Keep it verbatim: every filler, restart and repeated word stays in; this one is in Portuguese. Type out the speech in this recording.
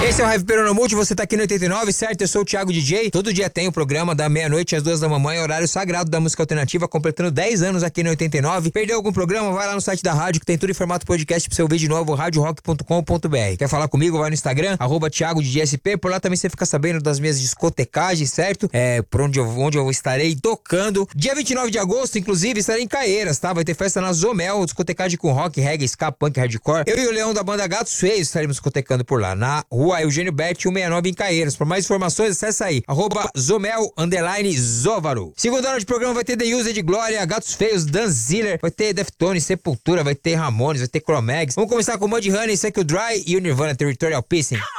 Esse é o Heavy Peronomulti, você tá aqui no oitenta e nove, certo? Eu sou o Thiago D J. Todo dia tem o programa da meia-noite às duas da manhã, horário sagrado da música alternativa, completando dez anos aqui no oitenta e nove. Perdeu algum programa? Vai lá no site da rádio que tem tudo em formato podcast pra você ouvir de novo, rádio rock ponto com ponto b r. Quer falar comigo? Vai no Instagram, arroba Thiago D J S P. Por lá também você fica sabendo das minhas discotecagens, certo? É, por onde eu, onde eu estarei tocando. Dia vinte e nove de agosto, inclusive, estarei em Caieiras, tá? Vai ter festa na Zomel, discotecagem com rock, reggae, ska, punk, hardcore. Eu e o Leão da banda Gatos Feios estaremos discotecando por lá, na rua Eugênio Berti, cento e sessenta e nove em Caieiras. Por mais informações, acessa aí, arroba Zomel, underline Zóvaro. Segundo ano de programa vai ter The Used, Glória, Gatos Feios, Dan Ziller, vai ter Deftones, Sepultura, vai ter Ramones, vai ter Chromags. Vamos começar com Mudhoney, Secular Dry e o Nirvana Territorial Pissing.